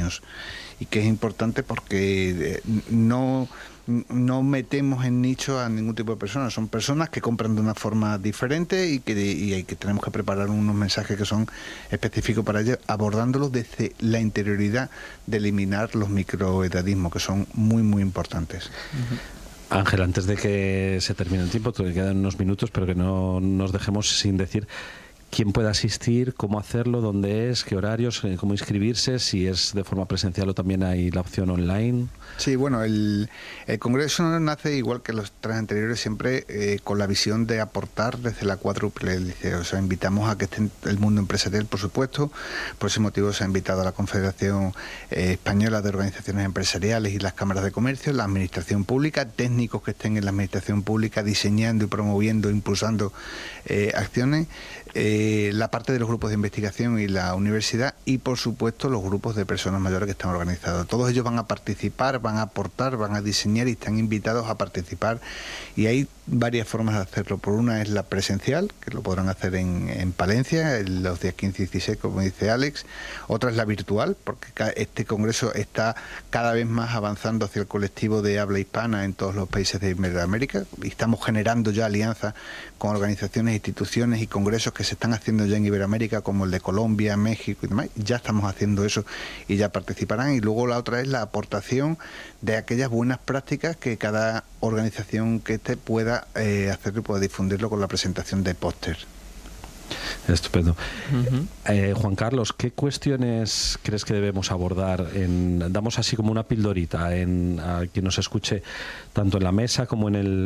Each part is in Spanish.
años, y que es importante porque no metemos en nicho a ningún tipo de personas. Son personas que compran de una forma diferente y que tenemos que preparar unos mensajes que son específicos para ellos, abordándolos desde la interioridad de eliminar los microedadismos, que son muy, muy importantes. Ángel, antes de que se termine el tiempo, te quedan unos minutos, pero que no nos dejemos sin decir quién puede asistir, cómo hacerlo, dónde es, qué horarios, cómo inscribirse, si es de forma presencial o también hay la opción online. Sí, bueno, el Congreso nace igual que los tres anteriores, siempre con la visión de aportar desde la cuádruple hélice. O sea, invitamos a que esté el mundo empresarial, por supuesto. Por ese motivo se ha invitado a la Confederación Española de Organizaciones Empresariales y las cámaras de comercio, la administración pública, técnicos que estén en la administración pública diseñando y promoviendo, impulsando acciones, la parte de los grupos de investigación y la universidad, y por supuesto los grupos de personas mayores que están organizados. Todos ellos van a participar, van a aportar, van a diseñar y están invitados a participar, y hay varias formas de hacerlo. Por una es la presencial, que lo podrán hacer en Palencia en los días 15 y 16, como dice Alex. Otra es la virtual, porque este congreso está cada vez más avanzando hacia el colectivo de habla hispana en todos los países de Iberoamérica, y estamos generando ya alianzas con organizaciones, instituciones y congresos que se están haciendo ya en Iberoamérica, como el de Colombia, México y demás. Ya estamos haciendo eso y ya participarán. Y luego la otra es la aportación de aquellas buenas prácticas que cada organización que esté pueda hacerlo y pueda difundirlo con la presentación de póster. Estupendo. Juan Carlos, ¿qué cuestiones crees que debemos abordar? Damos así como una pildorita a quien nos escuche, tanto en la mesa como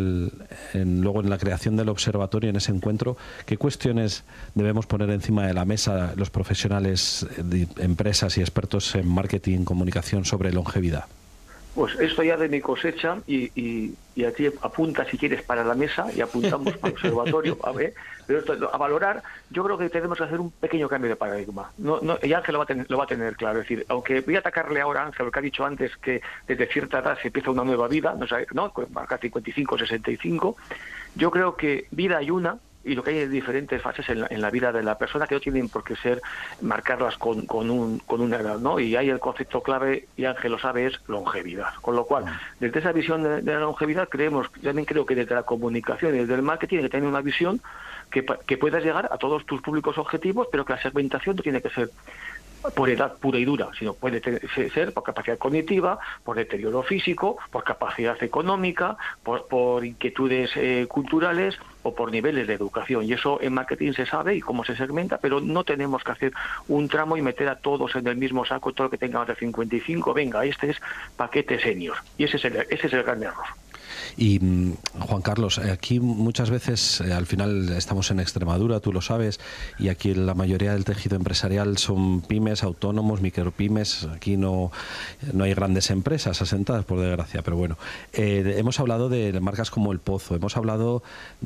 luego en la creación del observatorio, en ese encuentro. ¿Qué cuestiones debemos poner encima de la mesa los profesionales de empresas y expertos en marketing, comunicación sobre longevidad? Pues esto ya de mi cosecha, y aquí apunta si quieres para la mesa y apuntamos para el observatorio, pero esto, a valorar. Yo creo que tenemos que hacer un pequeño cambio de paradigma. Y Ángel lo va a tener claro. Es decir, aunque voy a atacarle ahora a Ángel, lo que ha dicho antes, que desde cierta edad se empieza una nueva vida, ¿no? Marca 55, 65, yo creo que vida hay una, y lo que hay es diferentes fases en la vida de la persona, que no tienen por qué ser marcarlas con una edad, ¿no? Y hay el concepto clave, y Ángel lo sabe, es longevidad. Con lo cual, desde esa visión de la longevidad, también creo que desde la comunicación y desde el marketing hay que tener una visión que puedas llegar a todos tus públicos objetivos, pero que la segmentación no tiene que ser por edad pura y dura, sino puede ser por capacidad cognitiva, por deterioro físico, por capacidad económica, por inquietudes culturales o por niveles de educación. Y eso en marketing se sabe y cómo se segmenta, pero no tenemos que hacer un tramo y meter a todos en el mismo saco, todo lo que tenga más de 55, venga, este es paquete senior. Y ese es el gran error. Y Juan Carlos, aquí muchas veces al final estamos en Extremadura, tú lo sabes, y aquí la mayoría del tejido empresarial son pymes, autónomos, micropymes. Aquí no hay grandes empresas asentadas, por desgracia, pero bueno, hemos hablado de marcas como El Pozo, hemos hablado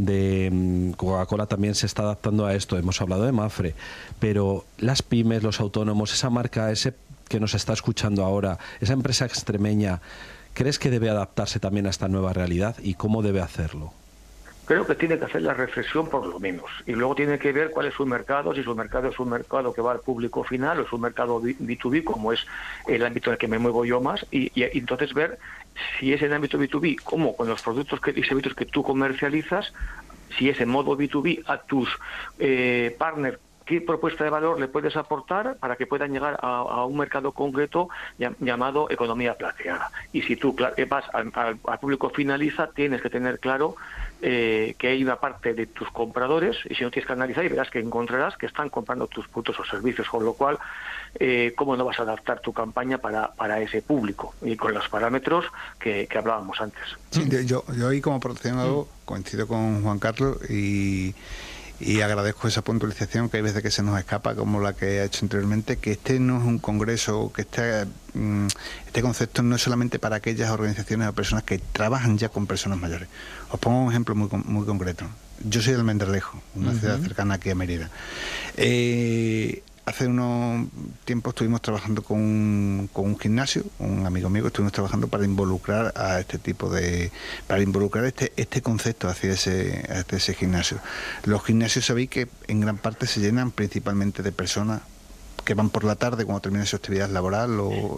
de Coca-Cola, también se está adaptando a esto, hemos hablado de Mapfre, pero las pymes, los autónomos, esa marca, ese que nos está escuchando ahora, esa empresa extremeña, ¿crees que debe adaptarse también a esta nueva realidad y cómo debe hacerlo? Creo que tiene que hacer la reflexión por lo menos, y luego tiene que ver cuál es su mercado, si su mercado es un mercado que va al público final o es un mercado B2B, como es el ámbito en el que me muevo yo más, y entonces ver si es en el ámbito B2B, cómo con los productos y servicios que tú comercializas, si es en modo B2B a tus partners, ¿qué propuesta de valor le puedes aportar para que puedan llegar a un mercado concreto llamado economía plateada? Y si tú vas al público finaliza, tienes que tener claro que hay una parte de tus compradores, y si no tienes que analizar y verás que encontrarás que están comprando tus productos o servicios, con lo cual, ¿cómo no vas a adaptar tu campaña para ese público? Y con los parámetros que hablábamos antes. Sí, yo ahí como profesional coincido con Juan Carlos y agradezco esa puntualización, que hay veces que se nos escapa, como la que ha hecho anteriormente, que este no es un congreso, que este concepto no es solamente para aquellas organizaciones o personas que trabajan ya con personas mayores. Os pongo un ejemplo muy concreto. Yo soy de Almendralejo, una ciudad cercana aquí a Mérida. Hace unos tiempos estuvimos trabajando con un gimnasio, un amigo mío, estuvimos trabajando para involucrar a este concepto hacia ese gimnasio. Los gimnasios, sabéis que en gran parte se llenan principalmente de personas que van por la tarde cuando termina su actividad laboral o